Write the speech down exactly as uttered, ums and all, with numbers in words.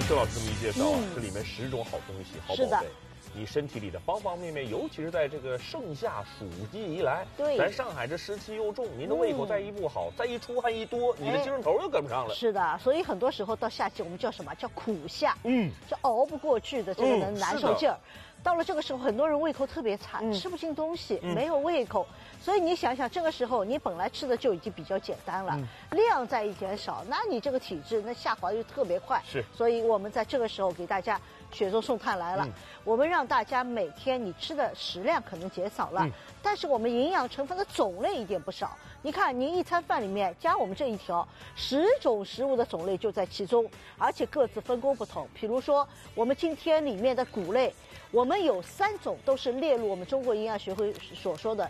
周老师这么一介绍啊， 嗯这里面十种好东西，好是的宝贝。你身体里的方方面面，尤其是在这个盛夏暑季以来， 对咱上海这湿气又重，您的胃口再一不好， 嗯、 再一出汗一多，你的精神头又跟不上了。 是的，所以很多时候到夏季，我们叫什么叫苦夏？ 嗯， 就熬不过去的这个能难受劲儿。 嗯、 到了这个时候，很多人胃口特别差，嗯、吃不进东西，嗯、没有胃口。所以你想想，这个时候你本来吃的就已经比较简单了，嗯、量再一减少，那你这个体质那下滑就特别快。 是， 所以我们在这个时候给大家雪中送炭来了，嗯、我们让大家每天你吃的食量可能减少了，嗯、但是我们营养成分的种类一点不少。你看，您一餐饭里面加我们这一条，十种食物的种类就在其中，而且各自分工不同。比如说，我们今天里面的谷类，我们有三种都是列入我们中国营养学会所说的